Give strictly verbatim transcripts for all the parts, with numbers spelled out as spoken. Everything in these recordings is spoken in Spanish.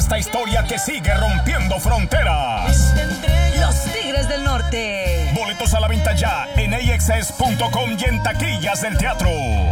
esta historia que sigue rompiendo fronteras. Los Tigres del Norte. Boletos a la venta ya en A X S punto com y en taquillas del teatro.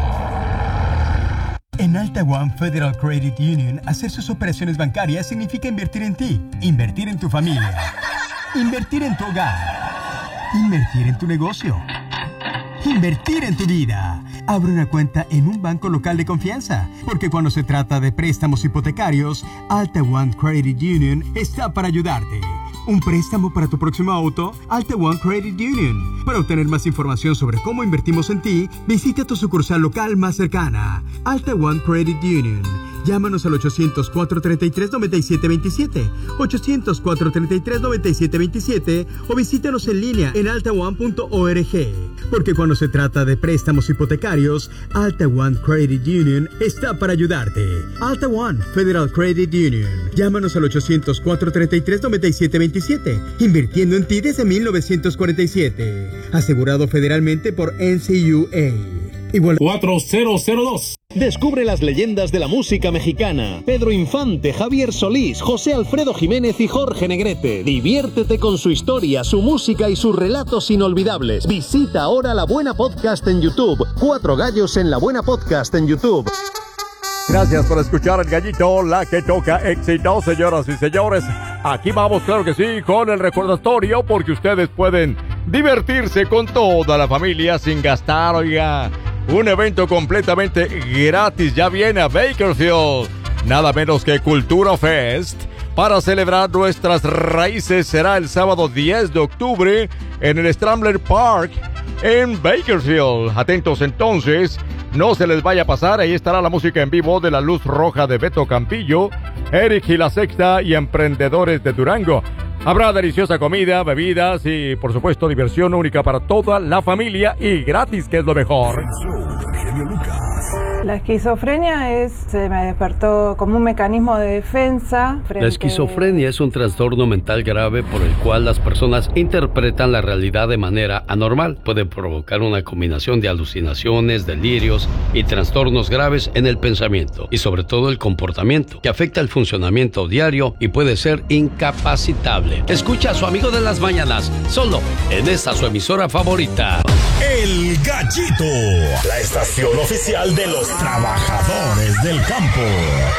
En Alta One Federal Credit Union, hacer sus operaciones bancarias significa invertir en ti, invertir en tu familia, invertir en tu hogar, invertir en tu negocio, invertir en tu vida. Abre una cuenta en un banco local de confianza, porque cuando se trata de préstamos hipotecarios, Alta One Credit Union está para ayudarte. ¿Un préstamo para tu próximo auto? Alta One Credit Union. Para obtener más información sobre cómo invertimos en ti, visita tu sucursal local más cercana. Alta One Credit Union. Llámanos al ochocientos, cuatrocientos treinta y tres, noventa y siete veintisiete, ochocientos, cuatrocientos treinta y tres, noventa y siete veintisiete o visítanos en línea en alta one punto org. Porque cuando se trata de préstamos hipotecarios, Alta One Credit Union está para ayudarte. Alta One Federal Credit Union. Llámanos al ochocientos, cuatrocientos treinta y tres, noventa y siete veintisiete. Invirtiendo en ti desde mil novecientos cuarenta y siete. Asegurado federalmente por N C U A. Igual cuatro cero cero dos. Descubre las leyendas de la música mexicana. Pedro Infante, Javier Solís, José Alfredo Jiménez y Jorge Negrete. Diviértete con su historia, su música y sus relatos inolvidables. Visita ahora La Buena Podcast en YouTube. Cuatro gallos en La Buena Podcast en YouTube. Gracias por escuchar El Gallito, la que toca éxito, señoras y señores. Aquí vamos, claro que sí, con el recordatorio, porque ustedes pueden divertirse con toda la familia sin gastar, oiga. Un evento completamente gratis ya viene a Bakersfield. Nada menos que Cultura Fest. Para celebrar nuestras raíces será el sábado diez de octubre en el Strambler Park en Bakersfield. Atentos entonces, no se les vaya a pasar. Ahí estará la música en vivo de La Luz Roja de Beto Campillo, Eric y la Sexta y Emprendedores de Durango. Habrá deliciosa comida, bebidas y, por supuesto, diversión única para toda la familia y gratis, que es lo mejor. La esquizofrenia es, se me despertó como un mecanismo de defensa. La esquizofrenia es un trastorno mental grave por el cual las personas interpretan la realidad de manera anormal. Puede provocar una combinación de alucinaciones, delirios y trastornos graves en el pensamiento y sobre todo el comportamiento, que afecta el funcionamiento diario y puede ser incapacitable. Escucha a su amigo de las mañanas, solo en esta su emisora favorita. El Gallito, la estación oficial de los trabajadores del campo.